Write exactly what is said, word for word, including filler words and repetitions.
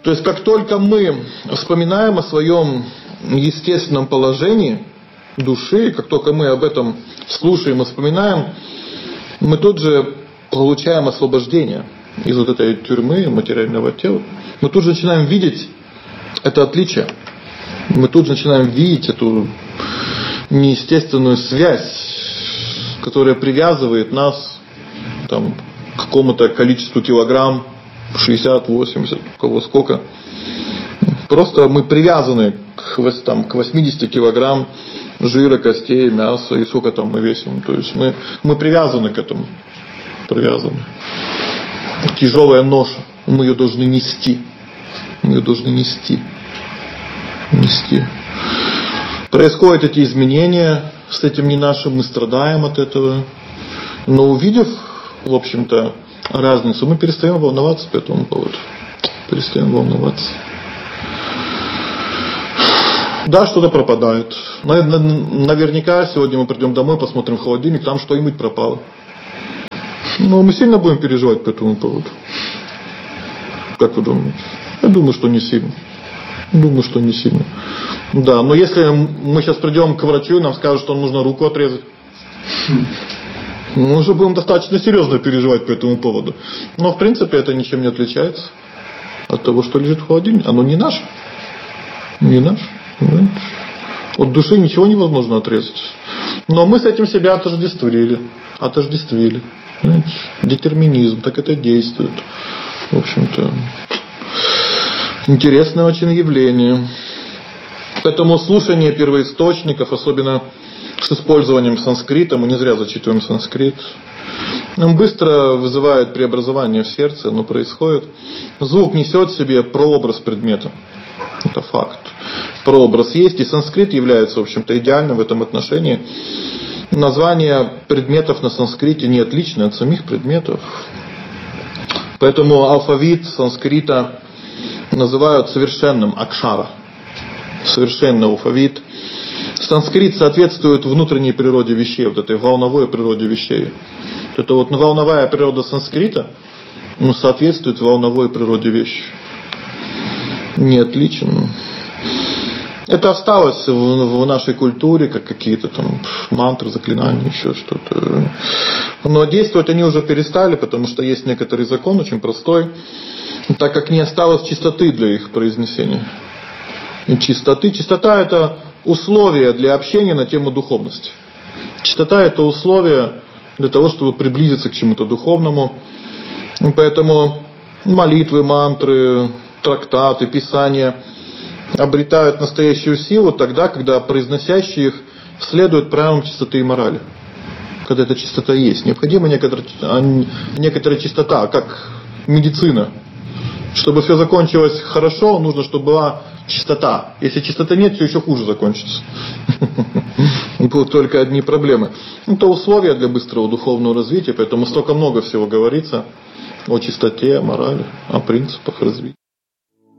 То есть, как только мы вспоминаем о своем естественном положении души, как только мы об этом слушаем и вспоминаем, мы тут же получаем освобождение из вот этой тюрьмы материального тела. Мы тут же начинаем видеть это отличие. Мы тут же начинаем видеть эту неестественную связь, которая привязывает нас там, к какому-то количеству килограмм, шестьдесят, восемьдесят, у кого сколько. Просто мы привязаны к, там, к восьмидесяти килограмм жира, костей, мяса и сколько там мы весим. То есть мы, мы привязаны к этому. Привязаны. Тяжелая ноша. Мы ее должны нести. Мы ее должны нести. Нести. Происходят эти изменения с этим не нашим, мы страдаем от этого. Но увидев, в общем-то, разницу, мы перестаем волноваться по этому поводу. Перестаем волноваться. Да, что-то пропадает. Наверняка сегодня мы придем домой, посмотрим в холодильник, там что-нибудь пропало. Но мы сильно будем переживать по этому поводу. Как вы думаете? Я думаю, что не сильно. Думаю, что не сильно. Да, но если мы сейчас придем к врачу и нам скажут, что нужно руку отрезать, мы уже будем достаточно серьезно переживать по этому поводу. Но в принципе это ничем не отличается от того, что лежит в холодильнике. Оно не наше. Не наше. Понимаете? От души ничего невозможно отрезать. Но мы с этим себя отождествили. Отождествили. Понимаете? Детерминизм. Так это действует. В общем-то. Интересное очень явление. Поэтому слушание первоисточников, особенно с использованием санскрита, мы не зря зачитываем санскрит, быстро вызывает преобразование в сердце, оно происходит. Звук несет в себе прообраз предмета. Это факт. Прообраз есть, и санскрит является, в общем-то, идеальным в этом отношении. Название предметов на санскрите не отличное от самих предметов. Поэтому алфавит санскрита называют совершенным акшара. Совершенный алфавит. Санскрит соответствует внутренней природе вещей, вот этой волновой природе вещей. Это вот волновая природа санскрита, ну, соответствует волновой природе вещи. Не отлично. Это осталось в, в нашей культуре, как какие-то там мантры, заклинания, еще что-то. Но действовать они уже перестали, потому что есть некоторый закон, очень простой, так как не осталось чистоты для их произнесения. И чистоты. Чистота — это условие для общения на тему духовности. Чистота — это условие для того, чтобы приблизиться к чему-то духовному. И поэтому молитвы, мантры, трактаты, писания обретают настоящую силу тогда, когда произносящие их следуют правилам чистоты и морали. Когда эта чистота есть. Необходима некоторая, некоторая чистота, как медицина. Чтобы все закончилось хорошо, нужно, чтобы была чистота. Если чистоты нет, все еще хуже закончится. Будут только одни проблемы. Это условия для быстрого духовного развития, поэтому столько много всего говорится о чистоте, о морали, о принципах развития.